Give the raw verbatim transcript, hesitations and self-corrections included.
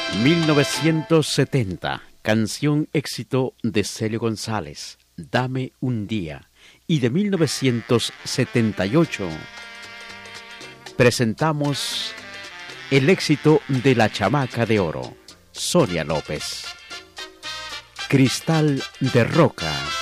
mil novecientos setenta, canción éxito de Celio González, Dame un día. Y de mil novecientos setenta y ocho presentamos el éxito de la chamaca de oro, Sonia López, Cristal de Roca.